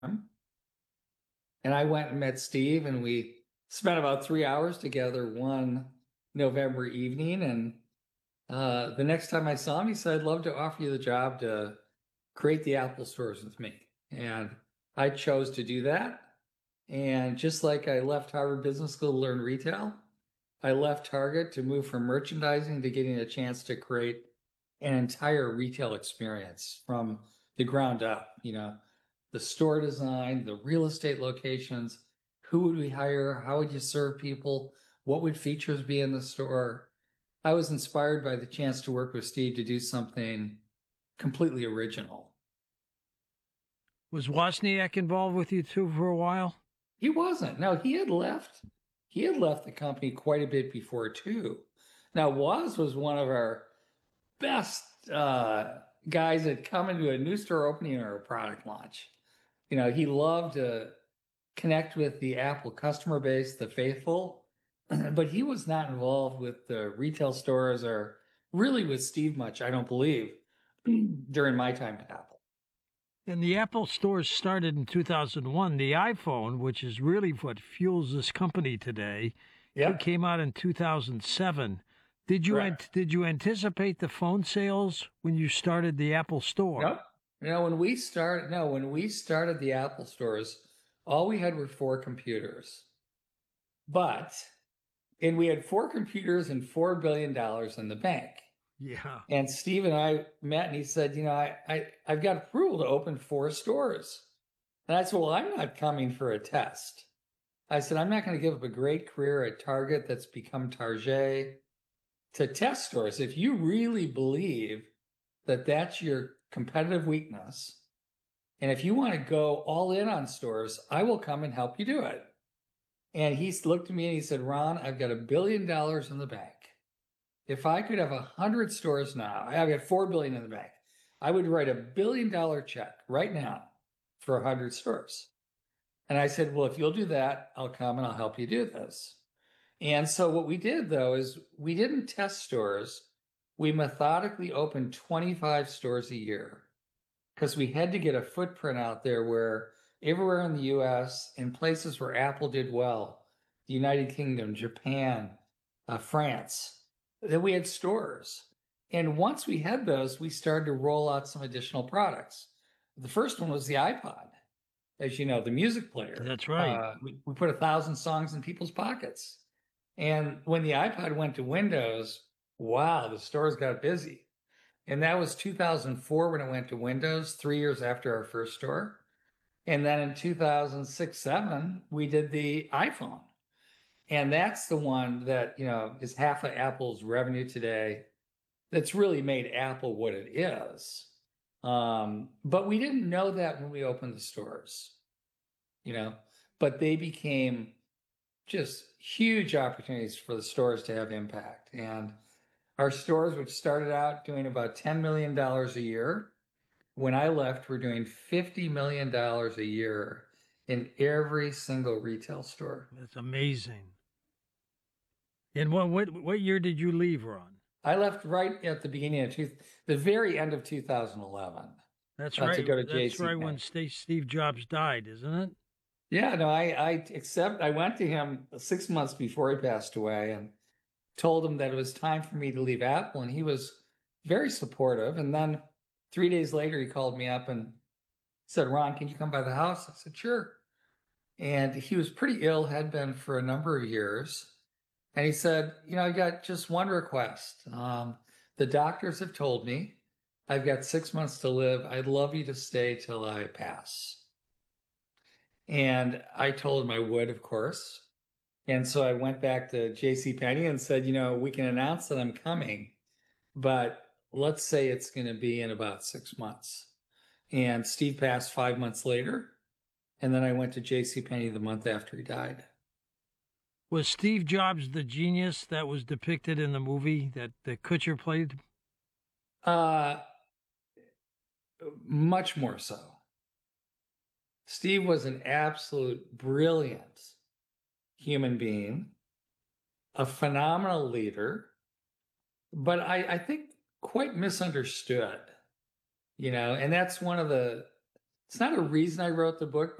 And I went and met Steve, and we spent about 3 hours together one November evening. And the next time I saw him, he said, I'd love to offer you the job to create the Apple stores with me. And I chose to do that. And just like I left Harvard Business School to learn retail, I left Target to move from merchandising to getting a chance to create an entire retail experience from the ground up. The store design, the real estate locations, who would we hire? How would you serve people? What would features be in the store? I was inspired by the chance to work with Steve to do something completely original. Was Wozniak involved with you too for a while? He wasn't. No, he had left. He had left the company quite a bit before too. Now, Woz was one of our best guys that come into a new store opening or a product launch. He loved to connect with the Apple customer base, the faithful, but he was not involved with the retail stores or really with Steve much, I don't believe, during my time at Apple. And the Apple stores started in 2001. The iPhone, which is really what fuels this company today, Yep, came out in 2007. correct. Did you anticipate the phone sales when you started the Apple store? Nope. When we started the Apple stores, all we had were four computers. But and we had four computers and $4 billion in the bank. Yeah. And Steve and I met, and he said, I've got approval to open four stores. And I said, well, I'm not coming for a test. I said, I'm not going to give up a great career at Target that's become Target to test stores. If you really believe that that's your competitive weakness, and if you want to go all in on stores, I will come and help you do it. And he looked at me and he said, Ron, I've got $1 billion in the bank. If I could have 100 stores now, I've got 4 billion in the bank. I would write $1 billion check right now for 100 stores. And I said, well, if you'll do that, I'll come and I'll help you do this. And so what we did though is we didn't test stores. We methodically opened 25 stores a year because we had to get a footprint out there where everywhere in the US, in places where Apple did well, the United Kingdom, Japan, France, that we had stores. And once we had those, we started to roll out some additional products. The first one was the iPod, as you know, the music player. That's right. We put 1,000 songs in people's pockets. And when the iPod went to Windows, wow, the stores got busy. And that was 2004 when it went to Windows, 3 years after our first store. And then in 2006, 7, we did the iPhone. And that's the one that, is half of Apple's revenue today. That's really made Apple what it is. But we didn't know that when we opened the stores, you know, but they became just huge opportunities for the stores to have impact. And our stores, which started out doing about $10 million a year, when I left, we're doing $50 million a year in every single retail store. That's amazing. And what year did you leave, Ron? I left right at the beginning of the very end of 2011 That's to right. go to That's JC right when Penney. Steve Jobs died, isn't it? Yeah, no, I went to him 6 months before he passed away and told him that it was time for me to leave Apple, and he was very supportive. And then 3 days later, he called me up and said, Ron, can you come by the house? I said, sure. And he was pretty ill, had been for a number of years. And he said, I got just one request. The doctors have told me I've got 6 months to live. I'd love you to stay till I pass. And I told him I would, of course. And so I went back to JC Penney and said, we can announce that I'm coming, but let's say it's going to be in about 6 months. And Steve passed 5 months later. And then I went to JC Penney the month after he died. Was Steve Jobs the genius that was depicted in the movie that Kutcher played? Uh, Much more so. Steve was an absolute brilliant human being, a phenomenal leader, but I think quite misunderstood, and that's one of the It's not a reason I wrote the book,